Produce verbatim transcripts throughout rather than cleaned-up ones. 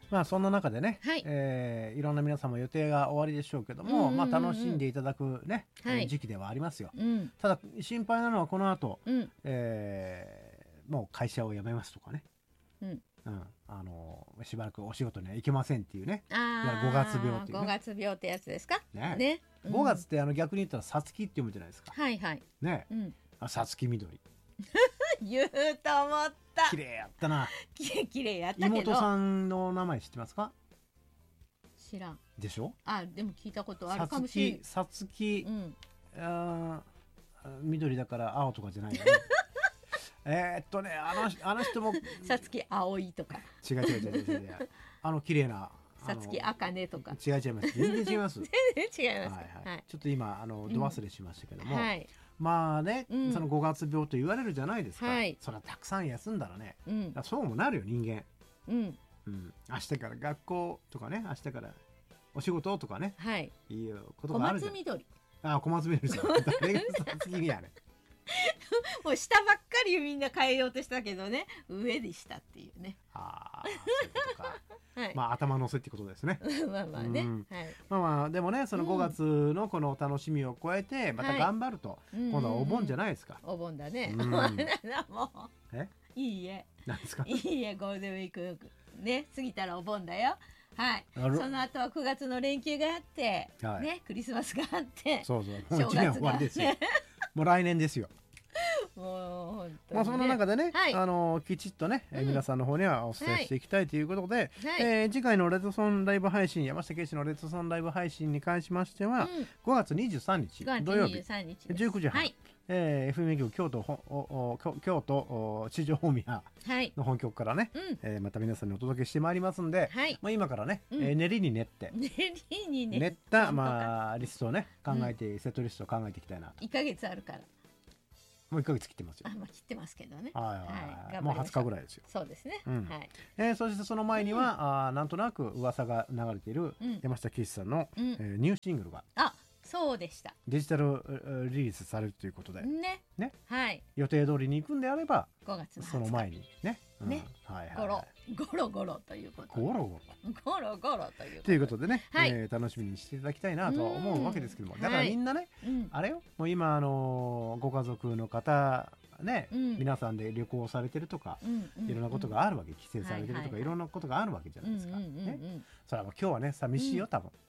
まあそんな中でね、 はいえーいろんな皆さんも予定が終わりでしょうけども、 うんうんうんうんまあ楽しんでいただくね、 はいえー時期ではありますよ。 うんただ心配なのはこの後、 うんえーもう会社を辞めますとかね、 うんうんあのーしばらくお仕事には行けませんっていうね。 あごがつ病っていうねごがつ病ってやつですかねね、うんごがつってあの逆に言ったらさつきって読むじゃないですか。 はいはい、 ね、 うん、 あさつきみどり。 言うと思った綺麗やったな。 ききれいやったけど妹さんの名前知ってますか？ 知らん。 でしょ？ あでも聞いたことあるさつかもしれんき、さつきう、んあー緑だから青とかじゃないよね。えーっとねあのあの人もさつき葵とか違う違う違う違う違うあの綺麗なさつきあかねとか違う違います全然違います。 全然違いますはいはいはいちょっと今あのんど忘れしましたけども、 はいまあね、 うんそのごがつ病と言われるじゃないですか。 はいそれはたくさん休んだらね、 うんだからそうもなるよ人間。 うんうん、明日から学校とかね、明日からお仕事とかね、 はいいうこと小があるじゃん。 松緑あ、小松みどりさん。誰がさつきみやね。 もう下ばっかりみんな変えようとしたけどね上でしたっていうねああ、そういうことか。 はいまあ頭のせってことですね。 まあまあねうんはいまあまあでもね、そのうんごがつのこの楽しみを超えてまたはい頑張ると、今度はお盆じゃないですか。 お盆だねうんもうえ、 いいえなんですか。 いいえゴールデンウィークね過ぎたらお盆だよはいあるその後はくがつの連休があって、 はいねクリスマスがあってそうそう。もう正月が一年終わりですよ。もう来年ですよ。 もう本当に、ね、 まあその中でね、 はいあのきちっとね、えーうん皆さんの方にはお伝えしていきたいということで、 はいえー次回のレッドソンライブ配信、山下圭司のレッドソンライブ配信に関しましては、 うんごがつにじゅうさんにちごがつ土曜日にじゅうさんにちですじゅうくじはん、 はいえー、エフエム 局京都ほおお京京都お地上大宮はいの本局からね、 うんえーまた皆さんにお届けしてまいりますんで、 はいまあ、今からね、 うんえー練りに練って、 練りにね練った、 本当かまあ、リストをね考えて、セットリストを考えていきたいなと。 いっかげつあるからもういっかげつ切ってますよあ。まあ切ってますけどねはいはいはい、 はいもうはつかぐらいですよ。 そうですね、 うんはいえーそしてその前には、あーなんとなく噂が流れているうん山下圭司さんの、 うんえーニューシングルがあそうでしたデジタルえーリリースされるということで、 ねねはい予定通りに行くんであればごがつのその前にね、うんねはいはいゴロはい、 ゴロゴロということゴロゴロゴロゴロというということでね、 はいえー楽しみにしていただきたいなとは思うわけですけども、 うんだからみんなね、 うんあれよもう今あのーご家族の方ね、 うん皆さんで旅行されてるとか、 うんうんいろんなことがあるわけ、帰省されてるとか、 はいはいはいいろんなことがあるわけじゃないですか、 うんうんうんねうんそれはもう今日はね寂しいよ多分、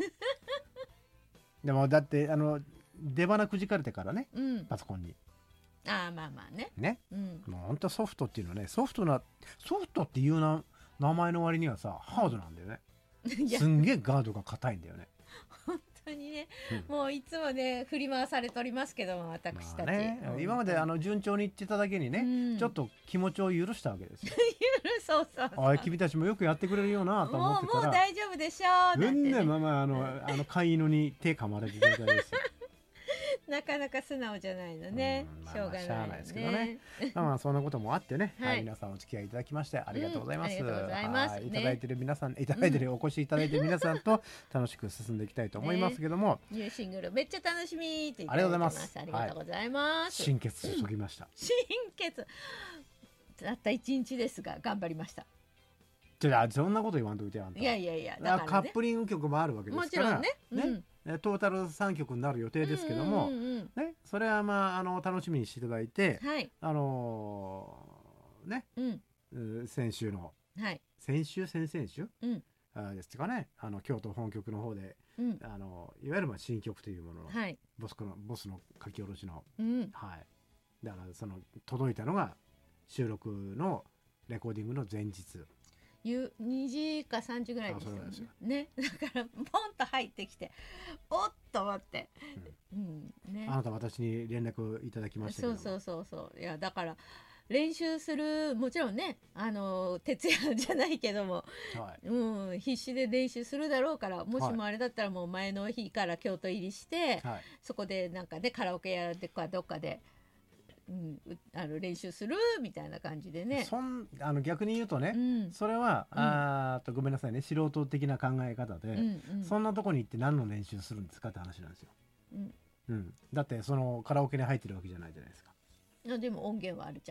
でもだってあの出花くじかれてからねうんパソコンにああまあまあねね、 うんもうほんとソフトっていうのはねソフトなソフトっていうな名前の割にはさハードなんだよね。 いやすんげえガードが硬いんだよね。 本当にね、 うんもういつもね振り回されておりますけども私たち、 まあねうん今まであの順調にいってただけにね、 うんちょっと気持ちを許したわけですよ。 そうそうそうああ君たちもよくやってくれるよなと思もうもうってたら大丈夫でしょうなんて、 うんねね、 まあまああのあの飼い犬に手噛まれる状態ですよ。 なかなか素直じゃないのね、 うんまあしょうがないまあしゃあないですけどねねまあまあそんなこともあってね、 はいはい、皆さんお付き合いいただきましてありがとうございます。 うんありがとうございますねはいいただいてる皆さん、いただいてる、お越しいただいてる皆さんと楽しく進んでいきたいと思いますけども、 ニューシングルめっちゃ楽しみって言っていただいてますあありがとうりがとうございます、 心血注ぎました。 心血たった一日ですが頑張りましたじゃあそんなこと言わんといてあんた。 いやいやいやあだからねカップリング曲もあるわけですから。 もちろんねねえトータルさんきょくになる予定ですけども、 うんうんうんうんね、それはまああの楽しみにしていただいて、 はいあのーね、 うんう先週のはい先週先々週、 うんあですかね、あの京都本局の方で、 うんあのいわゆるまあ新曲というものの、 はいボスのボスの書き下ろしの、 うんはい、だからその届いたのが収録のレコーディングの前日。 ゆにじかさんじぐらいですよあそうですよねねだからポンと入ってきておっと思って、うんねあなた私に連絡いただきましたけども、 そうそうそうそういやだから練習するもちろんねあの徹夜じゃないけども、 はいうん、必死で練習するだろうからもしもあれだったらもう前の日から京都入りして、 はい、 そこでなんかねカラオケ屋でかどっかで、うん、うあの練習するみたいな感じでね。 そんあの逆に言うとね、 うんそれは、 うんあーっとごめんなさいね素人的な考え方で、 うんうんそんなとこに行って何の練習するんですかって話なんですよ、 うんうん、だってそのカラオケに入ってるわけじゃないじゃないですか。 いやでも音源はあるじゃん。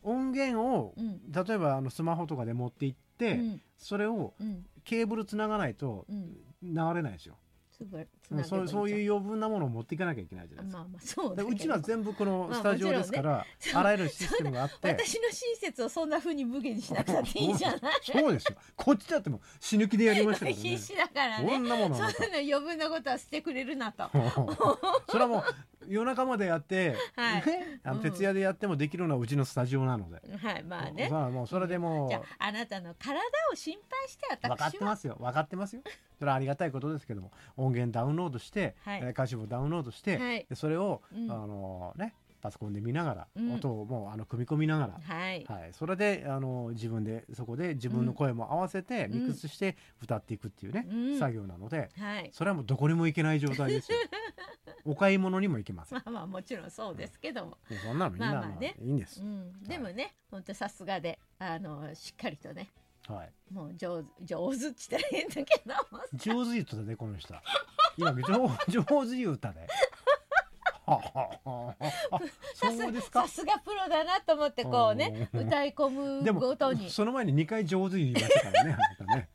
音源を、 うん例えばあのスマホとかで持って行って、 うんそれをうんケーブルつながないとうん流れないですよ。 つぶつなげばいいじゃんそうそういう余分なものを持っていかなきゃいけないじゃないですか。 まあまあそうだけどでうちは全部このまあスタジオですから、 そうあらゆるシステムがあって私の親切をそんな風に無限にしなくたっていいじゃないそうですよ。こっちだってもう死ぬ気でやりましたからね。 必死だからこねんなものそんなはなんか余分なことはしてくれるなとそれはもう夜中までやって、 はいね、あのうん徹夜でやってもできるのはうちのスタジオなので、 はいまあねさあもうそれでもうじゃああなたの体を心配して私は分かってますよ分かってますよ。それはありがたいことですけども、音源ダウンロードして、 はいえー歌詞もダウンロードして、 はいでそれを、 うんあのねパソコンで見ながら、 うん音をもうあの組み込みながら、 はいはい、それであの自分でそこで自分の声も合わせてうんミックスして歌っていくっていうね、 うん作業なので、 はいそれはもうどこにも行けない状態ですよ。お買い物にも行けません。 まあまあもちろんそうですけども、 もうそんなのみんな、 まあまあねいいんですう。ん、でもね本当さすがであのしっかりとねはい。 もう上手上手って言ったら変だけど上手言ったでこの人。今上上手言うたで。はははあ、そうですかさ。すがプロだなと思ってこうねうん歌い込むでもごとにその前ににかい上手言いましたからね。あなたね。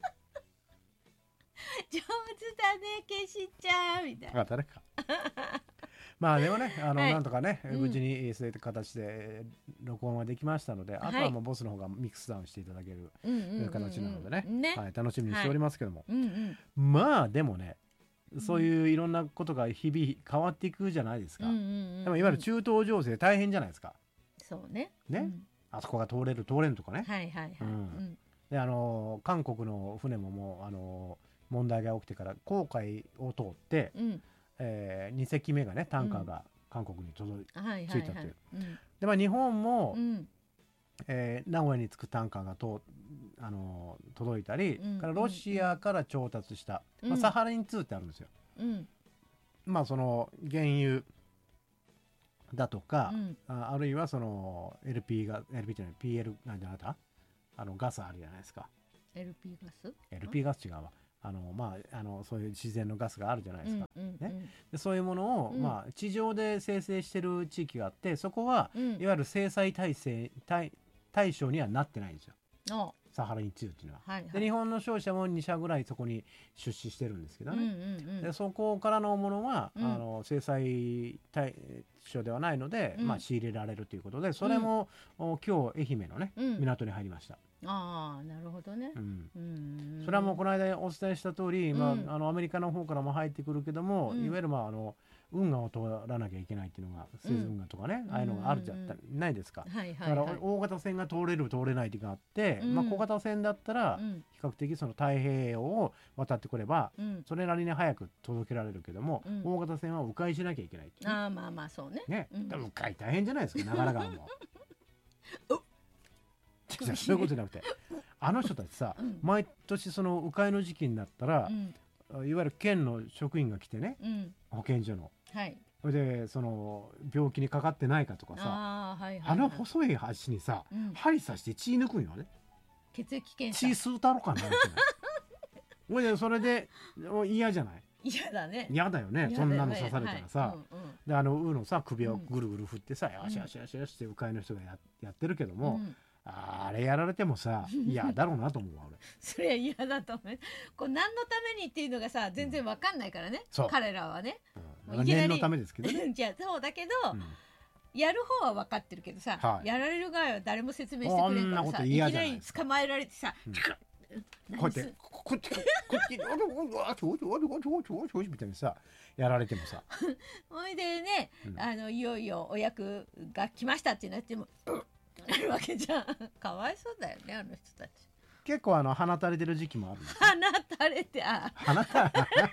上手だねけしちゃんみたいなあ誰か。まあでもね、あの、 はいなんとかね、 うん無事にそういった形で録音はできましたので、あとはもうボスの方がミックスダウンしていただけるうんうんうんうん形なのでね、 ねはい、楽しみにしておりますけども、 うんうんまあでもね、そういういろんなことが日々変わっていくじゃないですか。 うんうんうんでもいわゆる中東情勢大変じゃないですか。 そうねねうんあそこが通れる通れんとかね。 はいはいはいうんうんであの韓国の船ももうあの問題が起きてから航海を通って、 うんえー、に隻目がねタンカーが韓国に届いて、 はいはい着いたというはいうんでまあ、日本も、 うんえー名古屋に着くタンカーがとあの届いたり、 うんからロシアから調達した、 うんまあ、サハリンツーってあるんですよ。 うんまあその原油だとか、 うんああるいはその エルピー が エルピー じゃない ピーエル なんじゃなかったあのガスあるじゃないですか。 エルピー ガスエルピー ガス違うわ。あのまああのそういう自然のガスがあるじゃないですか。 うんうんねでそういうものを、 うんまあ、地上で生成してる地域があって、そこはうんいわゆる制裁体制対対象にはなってないんですよ、 あサハリンツーっていうのは。 はいはいで日本の商社もに社ぐらいそこに出資してるんですけどうんうね、 んうんでそこからのものは、 うんあの制裁対象ではないので、 うんまあ、仕入れられるということで、それも、お今日愛媛のね、 うん港に入りました、 ああなるほどねうんうんそれはもうこの間お伝えした通り、まあうんあのアメリカの方からも入ってくるけども、 うんいわゆるまああの運河を通らなきゃいけないっていうのがスエズ運河とかね、 うんああいうのがあるじゃうんないですか。 はいだからはいはい大型船が通れる通れないっていうのがあって、 うんまあ、小型船だったらうん比較的その太平洋を渡ってくればうんそれなりに早く届けられるけども、 うん大型船は迂回しなきゃいけないっていうね。 ああまあまあそうねね、 うんでも迂回大変じゃないですか長良川も。 お違うそういうことじゃなくてあの人たちさ、 うん毎年その迂回の時期になったらう、んいわゆる県の職員が来てねうん保健所のはいそれでその病気にかかってないかとかさ、 ああはいはいあのはい細い足にさ、 うん針刺して血抜くんよね。 血液検血査吸うたろかなみたいなほいでそれでもう嫌じゃない嫌だね嫌だよね嫌だよねそんなの刺されたらさ、 はいうんうんであのウのさ首をうんぐるぐる振ってさ、よしよしよしよしって迂回の人がややってるけども、 うんあれやられてもさ嫌だろうなと思うわ俺。 それは嫌だと思うこう何のためにっていうのがさ全然わかんないからねそう彼らはねうんもういきなり念のためですけどね。 じゃあそうだけど、 うんやる方は分かってるけどさ、 はいやられる側は誰も説明してくれんからあんなことさいきな嫌じゃないり捕まえられてさ、 うんチクッこうやってここっちこっちおるおるあちょちょおるおるおるおるおるみたいにさやられてもさ、 ほいでね、 うんあのいよいよお役が来ましたってなってもうんなるわけじゃんかわいそうだよねあの人たち結構あの放たれてる時期もあるんですよ。 鼻垂れてあ放た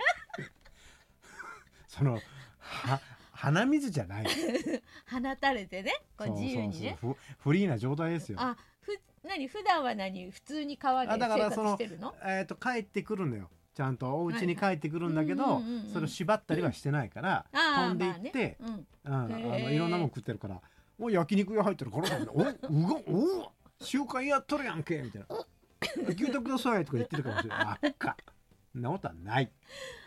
そのは鼻水じゃない。 鼻垂れてねこう自由にねそうそうそうフフリーな状態ですよ。 あふ何普段は何普通に川であだか生活らそのしてるのえっと帰ってくるのよ。ちゃんとお家に帰ってくるんだけどはいはいうんうんうんうんそれを縛ったりはしてないからあー飛んでいって、 まあねうん、あのへーいろんなもん食ってるから「お焼肉屋入ってるからおうがおお集会やっとるやんけ」みたいな「牛タください」とか言ってるかもしれない。あっかそんなことはない。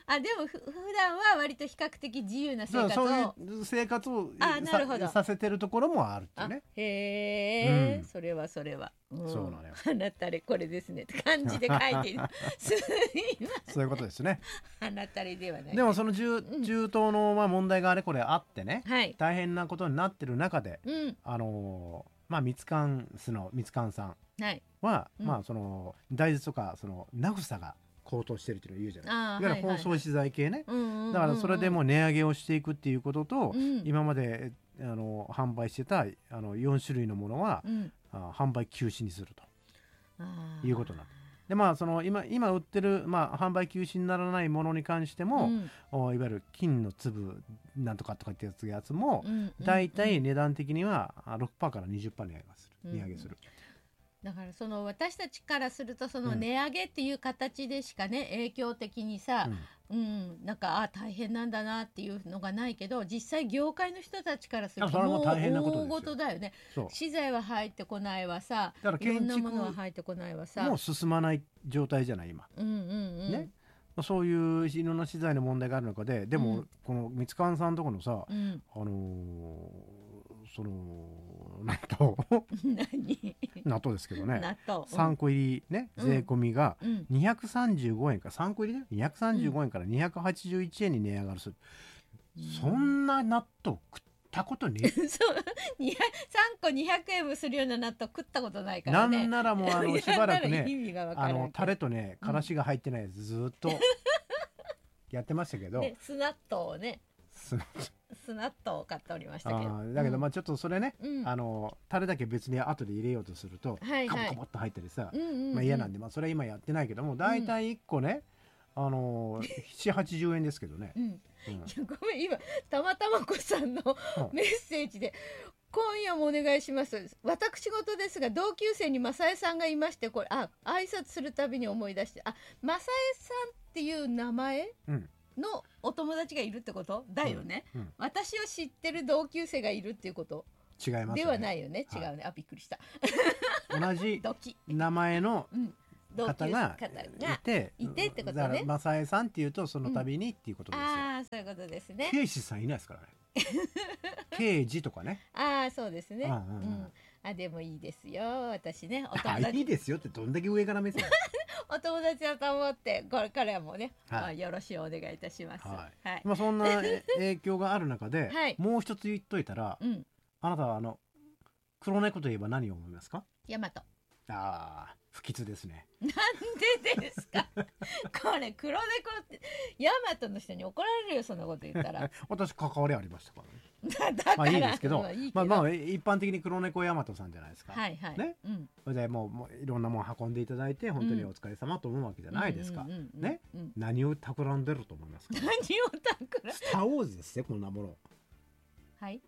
あでもふ普段は割と比較的自由な生活をそういう生活をあなるほどさ、させてるところもあるっていうね。 へえ、 うんそれはそれは、うん、 そうなのよ花たれこれですねって感じで書いているすいませんそういうことですね。 花たれではないでもその中ん中東のまあ問題があれこれあってね、 はい大変なことになってる中で、 うんあのーまあミツカンスのミツカンさんはいは、 うんまあその大豆とかそのナフサが高騰してるっていうのを言うじゃない。 あーいわゆる包はいはいはい装資材系ね。 うんうんうんうんだからそれでもう値上げをしていくっていうことと、 うん今まであの販売してたあのよん種類のものは、 うんあ販売休止にするとあーいうことになる。でまあその今今売ってる、まあ、販売休止にならないものに関しても、 うんおいわゆる金の粒なんとかとかってやつやつも、 うんだいたうんい値段的にはあ ろくパーセント から にじゅっパーセント 値上げする、 うん値上げする。 だからその私たちからするとそのうん値上げっていう形でしかね影響的にさ、うん、なんかあ大変なんだなっていうのがないけど実際業界の人たちからするあそれはもうともう大変なことですよ大事だよね。 そう資材は入ってこないわさ、 だからいろんな建築ものは入ってこないわさ。 もう進まない状態じゃない今。 うんうんうん。 ねそういういろんな資材の問題がある中ででも、 うんこの三つかんさんとこのさ、 うん。 あのーその納豆何？ 納豆ですけどね納豆。 さんこ入りねうん税込みがうん。 にひゃくさんじゅうごえんかさんこ入りでにひゃくさんじゅうごえんからにひゃくはちじゅういちえんに値上がりする、そんな納豆食ったことねそうにひゃくさんこにひゃくえんもするような納豆食ったことないかなんらね。 ならもうあのしばらくなんなね意味がわかあらんけどのタレとねからしが入ってないやつずーっとやってましたけど、 ね、酢納豆をねす酢納豆を買っておりましたけどあーだけどまあちょっとそれね、 うんあのタレだけ別に後で入れようとすると、 はいはいカボカボっと入ったりさ、 うんうんうんまあ、嫌なんで、まあ、それは今やってないけどもだいたいいっこね、あのー、ななじゅうはちじゅうえんですけどね、 うん、いうんやごめん今たまたまこさんのうんメッセージで「今夜もお願いします私事ですが同級生に正江さんがいましてこれあ挨拶するたびに思い出してあ正江さんっていう名前うんのお友達がいるってことだよね、 うん私を知ってる同級生がいるっていうこと違いますよねではないよね違はいうね、あびっくりした同じドキ名前のうん同級生方が方いがていてってことねだから正江さんっていうとその度にっていうことですよ、 ああそういうことですね刑事さんいないですからね刑事とかねああそうですね。 ううんんうんうんあでもいいですよ私ねおあ友達いいですよってどんだけ上から目線お友達だと思ってこれからもね、 はいまあよろしくお願いいたします。 ははい。 まあそんなえ影響がある中で、 はいもう一つ言っといたら、 うん。 あなたはあの黒猫といえば何を思いますか？ ヤマト。 ああ不吉ですね。 なんでですか。これ黒猫ってヤマトの人に怒られるよそんなこと言ったら。 私関わりありましたからね。 だだからまあいいですけど、 まあいいけどまあまあ一般的に黒猫大和さんじゃないですか。 はいはい。 ねうん。 それでもうもういろんなもん運んでいただいて本当にお疲れ様と思うわけじゃないですか。 うんうんうんうんね。 うん何を企んでると思いますか？ 何をたくら。 スターウォーズですねこんなもの。 はい。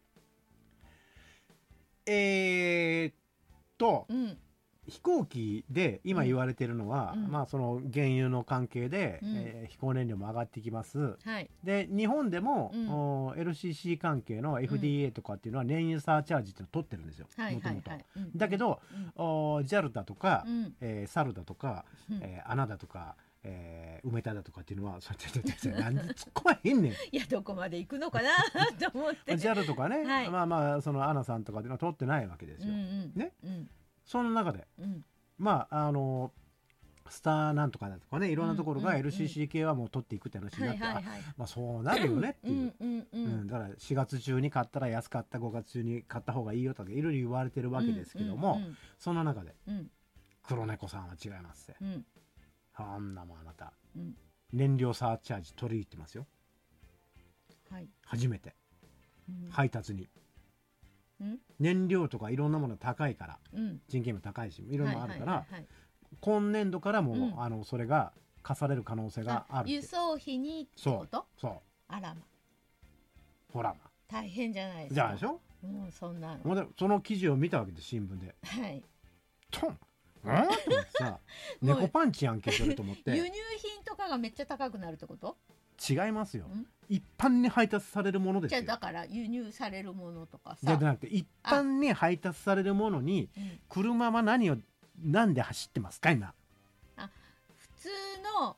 えー、っとうん。 飛行機で今言われてるのは、 うんまあその原油の関係で、 うんえー飛行燃料も上がってきます。 はい。 で日本でも、 うんお エルシーシー 関係の エフディーエー とかっていうのは燃油サーチャージっていうのを取ってるんですよ。 はいもともとはいはい。うんだけど、お ジャル だとか、 うんえーサルだとか、 うんえーアナだとか、えー、埋めただとかっていうのはそれちょちょちょなんで突っ込まへんねん。 いやどこまで行くのかなと思って。 ジャル とかね、 はいまあまあそのアナさんとかっていうのは取ってないわけですよ。 うんうん。 ね。 うんその中でうん。 まああのスターなんとかだとかねいろんなところがうんうんうんエルシーシー 系はもう取っていくって話にはないって、あはいはい。 まあそうなるよねっていう。 うんうんううんん。 だからしがつ中に買ったら安かったごがつ中に買った方がいいよとかいろいろ言われてるわけですけども、 うんその中でうん黒猫さんは違いますね。 うんあんなもんあなたうん燃料サーチャージ取り入ってますよはい。 初めてうん配達にうん燃料とかいろんなもの高いからうん。 人件費も高いしいろんなのあるから、 はいはいはいはい今年度からも、 うんあのそれが課される可能性があるって輸送費にってそうこと？ そうあらまほら大変じゃないですか。 じゃあでしょもうそんなの。 ほんでその記事を見たわけで新聞ではい。 トンうんと思ってさもう猫パンチやんけそれと思って輸入品とかがめっちゃ高くなるってこと？ 違いますよん一般に配達されるものですよじゃあだから輸入されるものとかじゃさ。 なくて一般に配達されるものにうん車は何をなんで走ってますか今普通の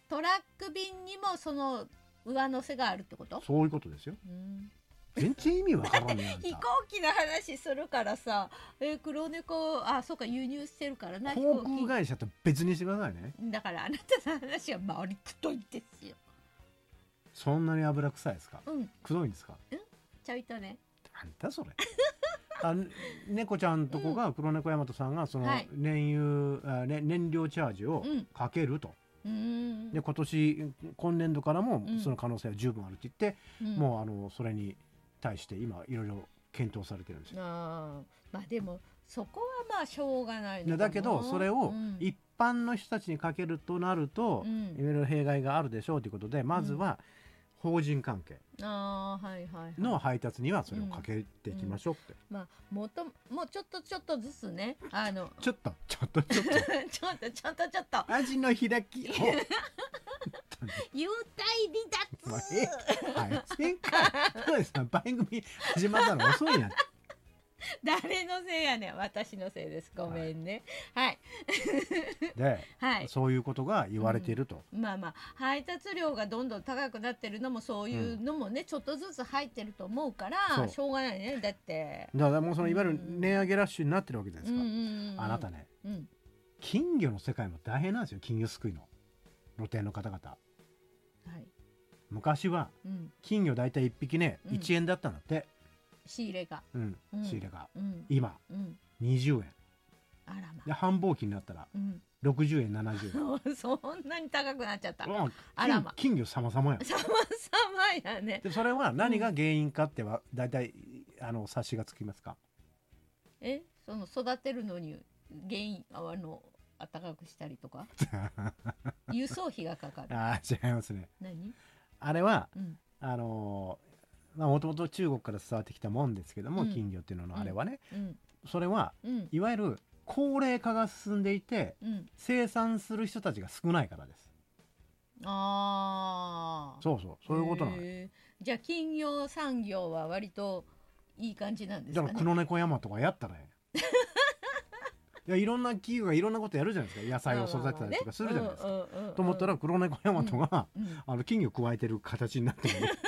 トラック便にもその上乗せがあるってこと？ そういうことですよ。 うん全然意味わからんね。 飛行機の話するからさ、えー、黒猫、あ、そうか、輸入してるからな。 航空会社と別にしてくださいね。 だからあなたの話は回りくどいですよ。 そんなに油臭いですか？ うん。 くどいんですか？ うん。ちょいとね。 なんだそれ。あ、猫ちゃんとこが、黒猫大和さんがそのはい燃油、あね燃料チャージをうんかけると。 うーん。 で今年今年度からもうんその可能性は十分あるって言って、 うんもうあのそれに対して今いろいろ検討されてるんですよ。 あー、まあでもそこはまあしょうがないのかな。 でだけどそれをうん一般の人たちにかけるとなると、 うんいろいろ弊害があるでしょうということで、まずは法人関係あー、はいはいはい。 の配達にはそれをかけていきましょうって、 まあもともうちょっとちょっとずつね、あのちょっとちょっとちょっとちょっとちょっとちょっと味の開きを幽体離まあ脱。 えはい前回そうです番組始まったの遅いやん。 誰のせいやねん、私のせいです、ごめんね。はいで、 はい、 そういうことが言われていると、 まあまあ配達料がどんどん高くなってるのもそういうのもね、ちょっとずつ入ってると思うかそうらしょうがないね。だってだからもうそのいわゆる値上げラッシュになってるわけじゃないですか、 うんうんうんあなたね、 うん金魚の世界も大変なんですよ。金魚すくいの露店の方々、 はい昔はうん、 金魚だいたいいっぴきね、 うんいちえんだったんだって、 仕入れが、 うんうん仕入れがうん今うん、 にじゅうえんあらまで繁忙期になったらうんろくじゅうえんななじゅうえんそんなに高くなっちゃった。 うんあらま金金魚様々やん。 さまさまやね。 でそれは何が原因かってはだいたいあの察しがつきますか？ え、その育てるのに原因あの暖かくしたりとか輸送費がかかる。 あー違いますね。 何？ あれはうんあのーまあもともと中国から伝わってきたもんですけども、 うん金魚っていうののあれはね、 うんそれはうんいわゆる高齢化が進んでいてうん。 生産する人たちが少ないからです。 ああ。 そうそうそういうことなのよ。 へーじゃあ金魚産業は割といい感じなんですかね。 だから黒猫山とかやったらええいやいろんな企業がいろんなことやるじゃないですか。野菜を育てたりとかするじゃないですか。 かと思ったら黒猫山とが、 うんあの金魚加えてる形になってる